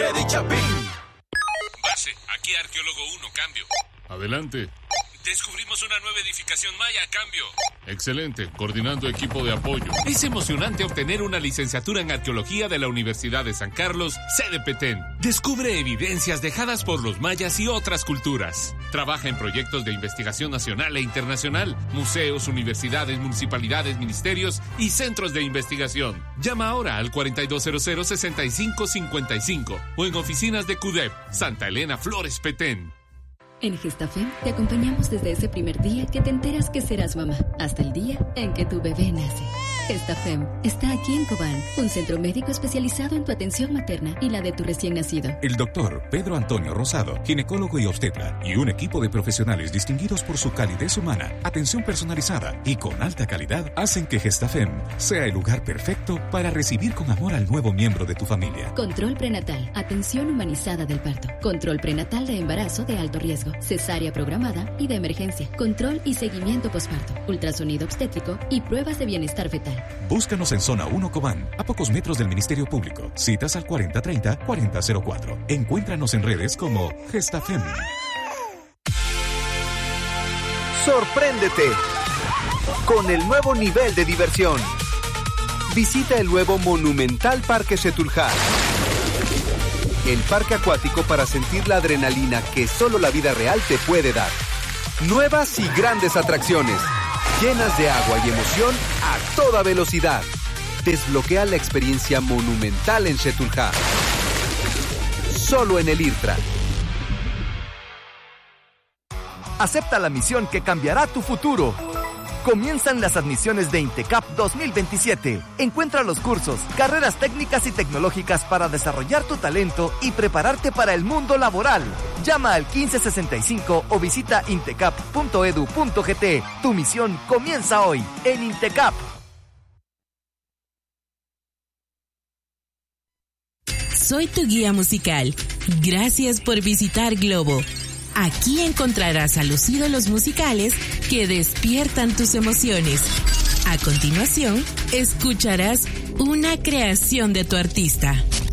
de Chapín. Base, aquí Arqueólogo 1, cambio. Adelante. Descubrimos una nueva edificación maya, cambio. Excelente, coordinando equipo de apoyo. Es emocionante obtener una licenciatura en arqueología de la Universidad de San Carlos, sede Petén. Descubre evidencias dejadas por los mayas y otras culturas. Trabaja en proyectos de investigación nacional e internacional, museos, universidades, municipalidades, ministerios y centros de investigación. Llama ahora al 4200-6555 o en oficinas de CUDEP, Santa Elena Flores, Petén. En Gestafem te acompañamos desde ese primer día que te enteras que serás mamá, hasta el día en que tu bebé nace. Gestafem está aquí en Cobán, un centro médico especializado en tu atención materna y la de tu recién nacido. El doctor Pedro Antonio Rosado, ginecólogo y obstetra, y un equipo de profesionales distinguidos por su calidez humana, atención personalizada y con alta calidad, hacen que Gestafem sea el lugar perfecto para recibir con amor al nuevo miembro de tu familia. Control prenatal, atención humanizada del parto, control prenatal de embarazo de alto riesgo, cesárea programada y de emergencia, control y seguimiento posparto, ultrasonido obstétrico y pruebas de bienestar fetal. Búscanos en Zona 1 Cobán, a pocos metros del Ministerio Público. Citas al 4030-4004. Encuéntranos en redes como Gestafem. Sorpréndete con el nuevo nivel de diversión. Visita el nuevo monumental Parque Setúljar. El parque acuático para sentir la adrenalina que solo la vida real te puede dar. Nuevas y grandes atracciones, llenas de agua y emoción a toda velocidad. Desbloquea la experiencia monumental en Setúljar. Solo en el IRTRA. Acepta la misión que cambiará tu futuro. Comienzan las admisiones de INTECAP 2027. Encuentra los cursos, carreras técnicas y tecnológicas para desarrollar tu talento y prepararte para el mundo laboral. Llama al 1565 o visita intecap.edu.gt. Tu misión comienza hoy en INTECAP. Soy tu guía musical. Gracias por visitar Globo. Aquí encontrarás a los ídolos musicales que despiertan tus emociones. A continuación, escucharás una creación de tu artista.